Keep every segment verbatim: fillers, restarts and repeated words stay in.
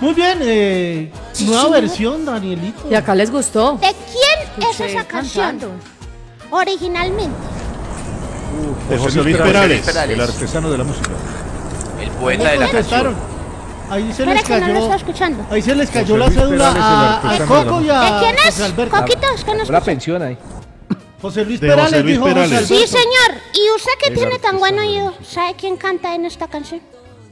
Muy bien, eh, Sí, nueva señor. versión, Danielito. Y acá les gustó. ¿De quién es Escuché esa canción? cantando. Originalmente. De José Luis Perales, Perales. el artesano de la música. El poeta de la Contestaron. canción. Ahí se Espera les que no lo cayó. estoy escuchando. Ahí se les cayó José la Luis cédula Perales, el a, a artesano de Coco la y a ¿De quién es? José Alberto. Coquito, es que no La escucho. pensión ahí. José Luis De Perales José Luis dijo José Perales. Alberto. Sí, señor. ¿Y usted que El tiene tan buen artesano de la oído? ¿Sabe quién canta en esta canción?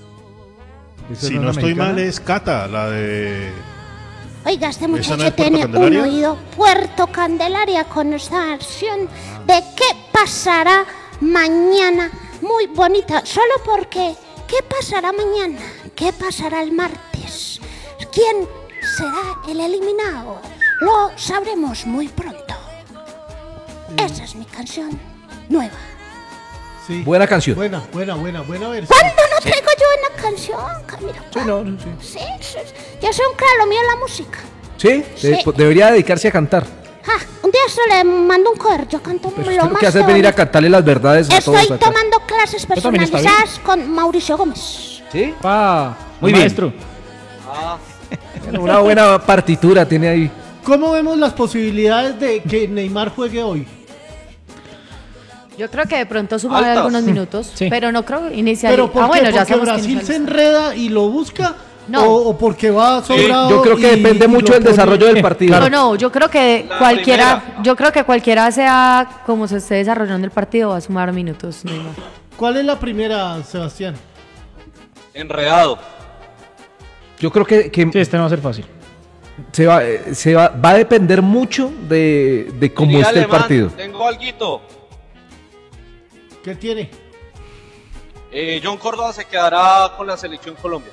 ¿Esa Si es no una estoy mexicana? mal, es Cata, la de. Oiga, este ¿Esa no muchacho es Puerto tiene Candelaria? un oído Puerto Candelaria con esta versión de qué pasará mañana. Muy bonita, solo porque ¿qué pasará mañana? ¿Qué pasará el martes? ¿Quién será el eliminado? Lo sabremos muy pronto. Esa es mi canción nueva. Sí. Buena canción. Buena, buena, buena, buena versión. ¿Cuándo no traigo yo una canción, Camilo? Sí, no, no, sí. Sí, sí, sí. Yo soy un claro mío en la música. ¿Sí? Sí. De- debería dedicarse a cantar. Ah, un día se le mando un cover, yo canto Pues lo usted lo más que hace es de venir a bonito. cantarle las verdades a todos Estoy acá. tomando clases también está bien. personalizadas con Mauricio Gómez. ¿Sí? Pa, Muy bien. maestro. Bueno, una buena partitura tiene ahí. ¿Cómo vemos las posibilidades de que Neymar juegue hoy? Yo creo que de pronto sumaré Altas. algunos minutos, Sí. pero no creo iniciar. ¿Pero por ah, qué? bueno, ya ¿Porque sabemos quién Brasil es se el- enreda y lo busca? No. ¿O, o porque va sobrado? Yo creo que y- depende y mucho lo del pone- desarrollo del partido. No, no, yo creo que La cualquiera, primera. yo creo que cualquiera sea como se esté desarrollando el partido va a sumar minutos, Neymar. ¿Cuál es la primera, Sebastián? Enredado. Yo creo que, que Sí, este no va a ser fácil. se, va, eh, se va, va a depender mucho de, de cómo Diga, esté el Alemán, partido. Tengo alguito. ¿Qué tiene? Eh, John Córdoba se quedará con la selección Colombia.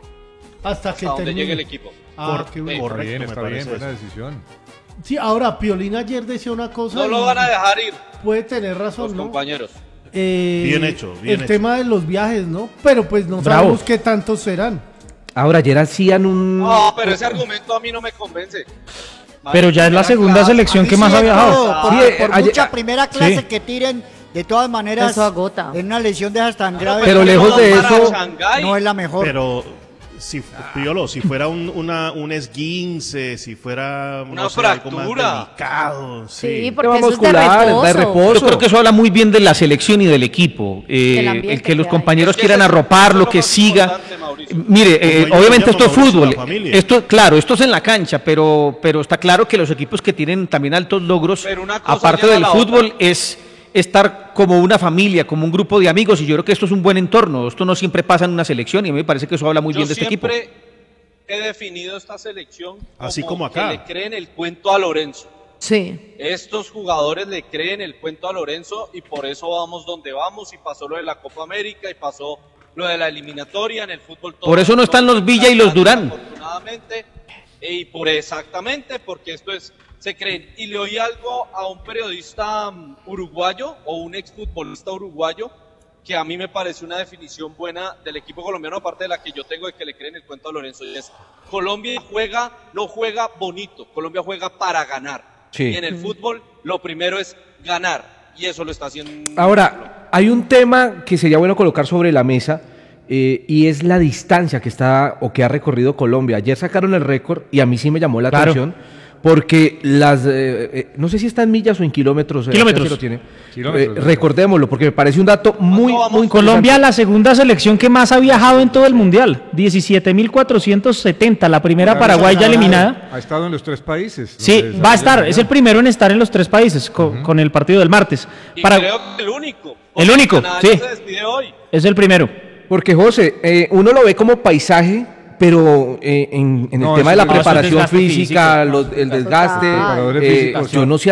Hasta que Hasta donde termine. llegue el equipo. Ah, qué bueno. Correcto, Bien, me está parece bien, buena eso. decisión. Sí, ahora, Piolín ayer decía una cosa. No lo y van a dejar ir Puede tener los razón, ¿no? compañeros. Eh, Bien hecho, bien El hecho. tema de los viajes, ¿no? Pero pues no Bravo. sabemos qué tantos serán. Ahora, ayer hacían un... No, pero ese argumento a mí no me convence. Pero ya es la segunda selección que más ha viajado. Sí, Por, eh, por ayer- mucha primera clase sí. que tiren, de todas maneras, Eso agota. en una lesión de esas tan graves, pero lejos de para eso- Shanghái. no es la mejor. Pero, si, Piolo, si fuera un, una, un esguince, si fuera Una no sé, algo fractura. más delicado, sí. Sí, porque Tema eso es de muscular, reposo. de reposo. Yo creo que eso habla muy bien de la selección y del equipo. eh, Del ambiente el que los que hay. compañeros Es que quieran eso es- arroparlo, eso es lo que más siga. importante, Mauricio. Mire, eh, Como ella obviamente llama esto es Mauricio, fútbol. la familia. Esto, claro, esto es en la cancha, pero, pero está claro que los equipos que tienen también altos logros, Pero una cosa aparte lleva a del la fútbol, otra. es estar como una familia, como un grupo de amigos, y yo creo que esto es un buen entorno. Esto no siempre pasa en una selección, y a mí me parece que eso habla muy Yo bien de este equipo. siempre he definido esta selección como, Así como acá. que le creen el cuento a Lorenzo. Sí. Estos jugadores le creen el cuento a Lorenzo y por eso vamos donde vamos y pasó lo de la Copa América y pasó lo de la eliminatoria en el fútbol. todo- Por eso no están todo los Villa y los Durán. Afortunadamente, y por exactamente porque esto es, se creen. Y le oí algo a un periodista um, uruguayo o un exfutbolista uruguayo que a mí me parece una definición buena del equipo colombiano, aparte de la que yo tengo de que le creen el cuento a Lorenzo, y es Colombia juega, no juega bonito, Colombia juega para ganar. Sí. Y en el fútbol lo primero es ganar, y eso lo está haciendo. Ahora, hay un tema que sería bueno colocar sobre la mesa eh, y es la distancia que está o que ha recorrido Colombia. Ayer sacaron el récord y a mí sí me llamó la Claro. atención porque las, eh, eh, no sé si está en millas o en kilómetros. eh, Kilómetros. si lo tiene. Kilómetros. Eh, recordémoslo porque me parece un dato muy, vamos? muy Colombia, interesante. la segunda selección que más ha viajado en todo el mundial. diecisiete mil cuatrocientos setenta. La primera Paraguay ya eliminada. Ha estado en los tres países. Sí, donde va a se estar. eliminado. Es el primero en estar en los tres países con, con el partido del martes. Y Para- creo que el único. El único, Canadá sí. se despide hoy. Es el primero. Porque José, eh, uno lo ve como paisaje, pero eh, en, en el No, tema eso de la es- no, eso es preparación desgaste física, físico. los- el desgaste, Total. Preparadores eh, físicos, yo no sé